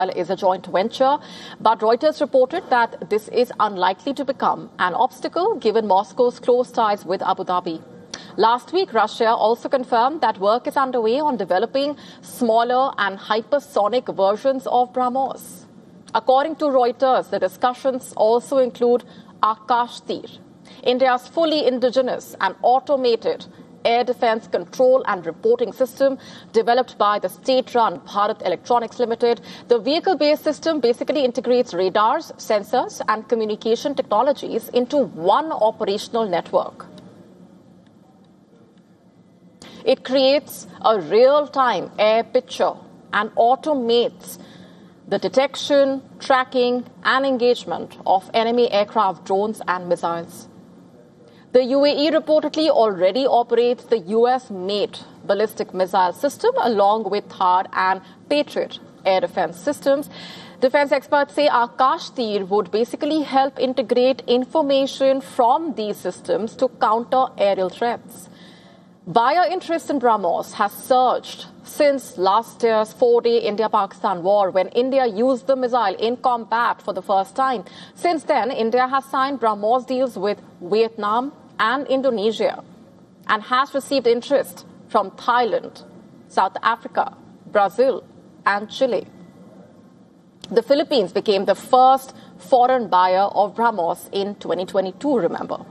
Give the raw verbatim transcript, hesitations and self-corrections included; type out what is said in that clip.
is a joint venture, but Reuters reported that this is unlikely to become an obstacle given Moscow's close ties with Abu Dhabi. Last week, Russia also confirmed that work is underway on developing smaller and hypersonic versions of BrahMos. According to Reuters, the discussions also include Akash Tir, India's fully indigenous and automated air defense control and reporting system developed by the state-run Bharat Electronics Limited. The vehicle-based system basically integrates radars, sensors, and communication technologies into one operational network. It creates a real-time air picture and automates the detection, tracking, and engagement of enemy aircraft, drones, and missiles. The U A E reportedly already operates the U S-made ballistic missile system along with THAAD and Patriot air defense systems. Defense experts say Akash Tir would basically help integrate information from these systems to counter aerial threats. Buyer interest in BrahMos has surged since last year's four-day India-Pakistan war, when India used the missile in combat for the first time. Since then, India has signed BrahMos deals with Vietnam and Indonesia and has received interest from Thailand, South Africa, Brazil, and Chile. The Philippines became the first foreign buyer of BrahMos in twenty twenty-two, remember.